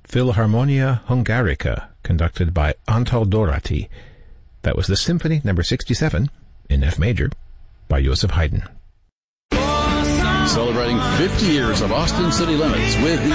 Philharmonia Hungarica, conducted by Antal Dorati. That was the Symphony No. 67, in F major, by Joseph Haydn. Celebrating 50 years of Austin City Limits with the